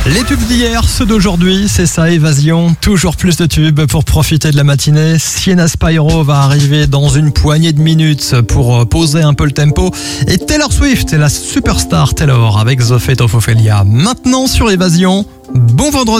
Les tubes d'hier, ceux d'aujourd'hui, c'est ça, Évasion. Toujours plus de tubes pour profiter de la matinée. Sienna Spyro va arriver dans une poignée de minutes pour poser un peu le tempo. Et Taylor Swift et la superstar Taylor avec The Fate of Ophelia. Maintenant sur Évasion, bon vendredi.